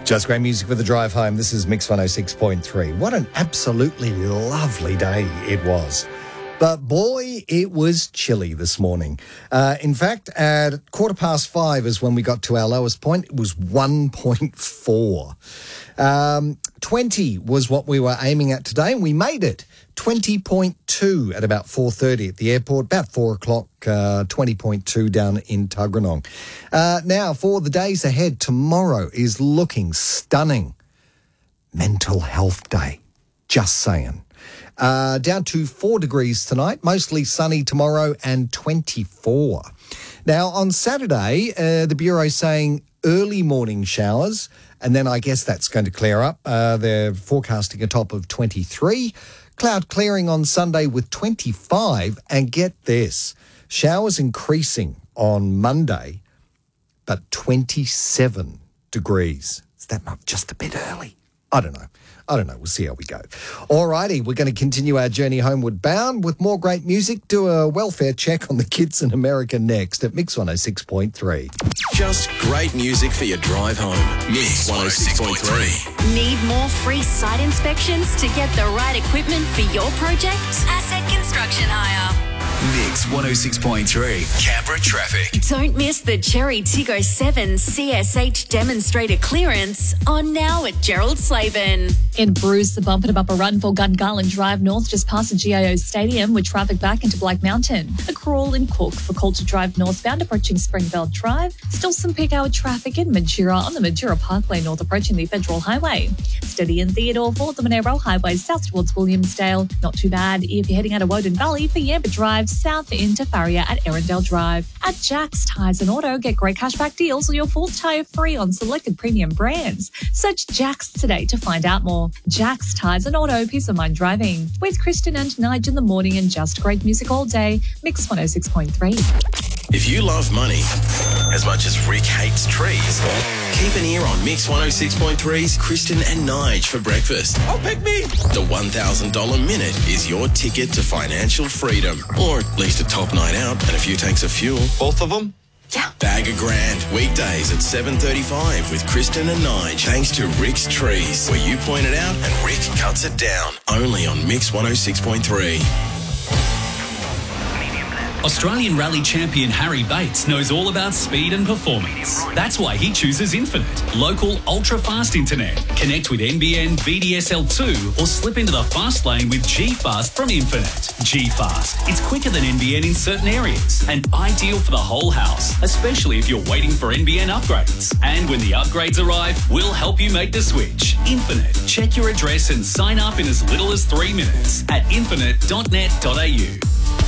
Just great music for the drive home. This is Mix 106.3. What an absolutely lovely day it was. But boy, it was chilly this morning. In fact, at 5:15 is when we got to our lowest point. It was 1.4. 20 was what we were aiming at today, and we made it. 20.2 at about 4:30 at the airport, about 4 o'clock, 20.2 down in Tuggeranong. Now, for the days ahead, tomorrow is looking stunning. Mental Health Day, just saying. Down to 4 degrees tonight, mostly sunny tomorrow, and 24. Now, on Saturday, the Bureau's saying early morning showers, and then I guess that's going to clear up. They're forecasting a top of 23. Cloud clearing on Sunday with 25, and get this, showers increasing on Monday, but 27 degrees. Is that not just a bit early? I don't know. We'll see how we go. Alrighty, we're going to continue our journey homeward bound with more great music. Do a welfare check on the kids in America next at Mix 106.3. Just great music for your drive home. Mix 106.3. Need more free site inspections to get the right equipment for your project? Asset Construction Hire. Mix 106.3. Canberra traffic. Don't miss the Cherry Tiggo 7 CSH demonstrator clearance on now at Gerald Slaven. In Bruce, the bumper-to-bumper run for Gungarland Drive North just past the GIO Stadium with traffic back into Black Mountain. A crawl in Cook for Coulter Drive northbound approaching Springvale Drive. Still some peak hour traffic in Mandurah on the Mandurah Parkway north approaching the Federal Highway. Steady in Theodore for the Monero Highway south towards Williamsdale. Not too bad if you're heading out of Woden Valley for Yamba Drive south into Farrier at Erindale Drive. At Jack's Tyres and Auto, get great cashback deals or your fourth tyre free on selected premium brands. Search Jack's today to find out more. Jack's Tyres and Auto, peace of mind driving. With Kristen and Nige in the morning and just great music all day. Mix 106.3. If you love money as much as Rick hates trees, keep an ear on Mix 106.3's Kristen and Nige for breakfast. Oh, pick me! The $1,000 minute is your ticket to financial freedom, or at least a top night out and a few tanks of fuel. Both of them? Yeah. Bag a grand, weekdays at 7:35 with Kristen and Nige, thanks to Rick's Trees, where you point it out and Rick cuts it down. Only on Mix 106.3. Australian rally champion Harry Bates knows all about speed and performance. That's why he chooses Infinite, local ultra-fast internet. Connect with NBN VDSL2 or slip into the fast lane with G-Fast from Infinite. G-Fast. It's quicker than NBN in certain areas and ideal for the whole house, especially if you're waiting for NBN upgrades. And when the upgrades arrive, we'll help you make the switch. Infinite. Check your address and sign up in as little as 3 minutes at infinite.net.au.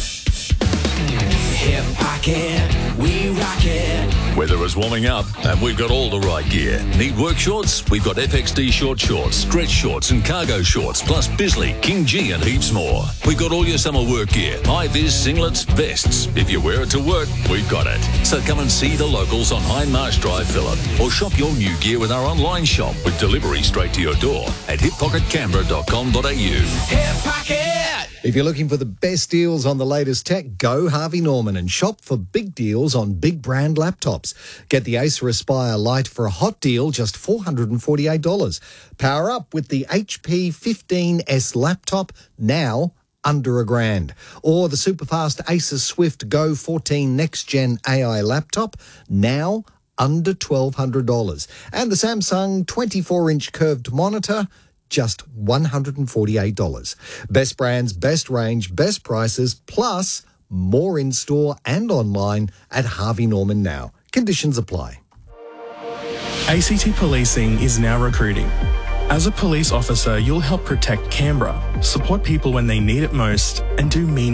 Hip pocket, we rock it. Weather is warming up and we've got all the right gear. Need work shorts? We've got FXD short shorts, stretch shorts and cargo shorts, plus Bisley, King G and heaps more. We've got all your summer work gear, high-vis singlets, vests. If you wear it to work, we've got it. So come and see the locals on Hindmarsh Drive, Phillip, or shop your new gear with our online shop with delivery straight to your door at hippocketcanberra.com.au. Hip pocket. If you're looking for the best deals on the latest tech, go Harvey Norman and shop for big deals on big brand laptops. Get the Acer Aspire Lite for a hot deal, just $448. Power up with the HP 15S laptop, now under $1,000. Or the superfast Asus Swift Go 14 Next Gen AI laptop, now under $1,200. And the Samsung 24-inch curved monitor, just $148. Best brands, best range, best prices, plus more in-store and online at Harvey Norman now. Conditions apply. ACT Policing is now recruiting. As a police officer, you'll help protect Canberra, support people when they need it most, and do meaningful